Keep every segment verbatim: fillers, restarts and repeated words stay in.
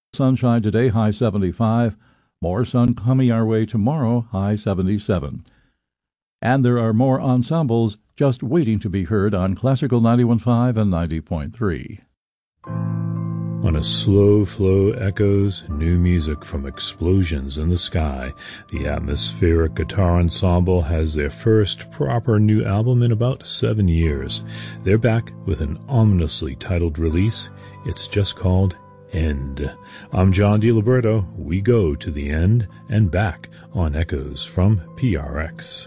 Sunshine today, high seventy-five. More sun coming our way tomorrow, high seventy-seven. And there are more ensembles just waiting to be heard on Classical ninety-one point five and ninety point three. On a slow flow echoes new music from explosions in the sky. The Atmospheric Guitar Ensemble has their first proper new album in about seven years. They're back with an ominously titled release. It's just called End. I'm John DiLiberto. We go to the end and back on Echoes from P R X.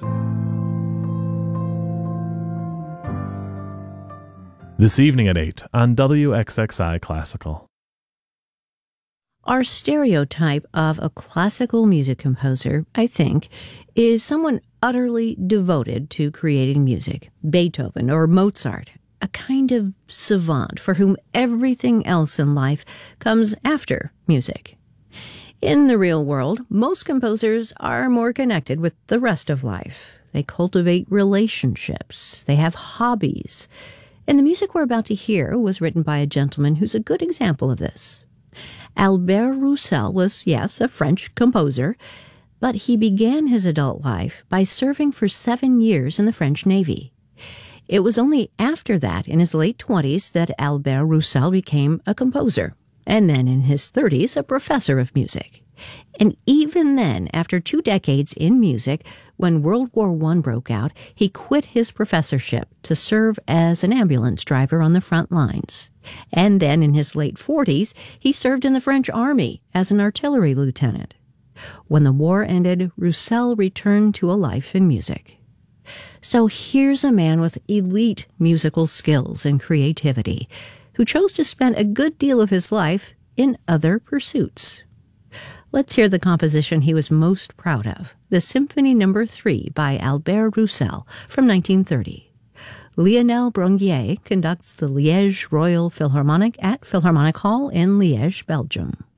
This evening at eight on W X X I Classical. Our stereotype of a classical music composer, I think, is someone utterly devoted to creating music. Beethoven or Mozart, a kind of savant for whom everything else in life comes after music. In the real world, most composers are more connected with the rest of life. They cultivate relationships. They have hobbies. And the music we're about to hear was written by a gentleman who's a good example of this. Albert Roussel was, yes, a French composer, but he began his adult life by serving for seven years in the French Navy. It was only after that, in his late twenties, that Albert Roussel became a composer, and then in his thirties, a professor of music. And even then, after two decades in music, when World War One broke out, he quit his professorship to serve as an ambulance driver on the front lines. And then in his late forties, he served in the French army as an artillery lieutenant. When the war ended, Roussel returned to a life in music. So here's a man with elite musical skills and creativity who chose to spend a good deal of his life in other pursuits. Let's hear the composition he was most proud of, the Symphony Number three by Albert Roussel from nineteen thirty. Lionel Bronguier conducts the Liège Royal Philharmonic at Philharmonic Hall in Liège, Belgium.